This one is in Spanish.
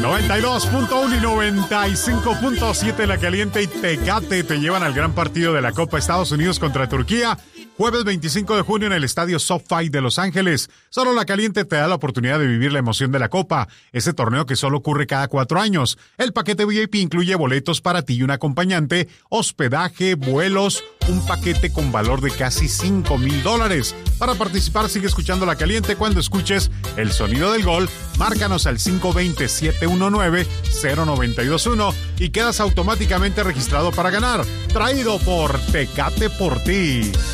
92.1 y 95.7 La Caliente y Tecate te llevan al gran partido de la Copa Estados Unidos contra Turquía. Jueves 25 de junio en el estadio SoFi de Los Ángeles. Solo La Caliente te da la oportunidad de vivir la emoción de la Copa, ese torneo que solo ocurre cada 4 años. El paquete VIP incluye boletos para ti y un acompañante, hospedaje, vuelos, un paquete con valor de casi $5,000. Para participar, sigue escuchando La Caliente. Cuando escuches el sonido del gol, márcanos al 520-719-0921 y quedas automáticamente registrado para ganar. Traído por Tecate por ti.